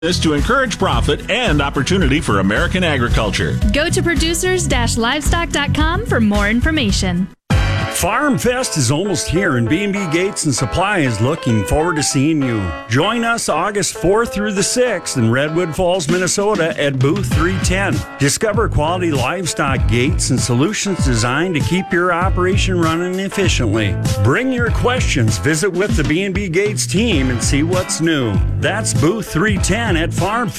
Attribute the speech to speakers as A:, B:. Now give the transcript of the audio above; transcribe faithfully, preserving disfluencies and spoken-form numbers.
A: This to encourage profit and opportunity for American agriculture.
B: Go to producers dash livestock dot com for more information.
C: Farm Fest is almost here, and B and B Gates and Supply is looking forward to seeing you. Join us August fourth through the sixth in Redwood Falls, Minnesota at Booth three ten. Discover quality livestock gates and solutions designed to keep your operation running efficiently. Bring your questions, visit with the B and B Gates team, and see what's new. That's Booth three ten at Farm Fest.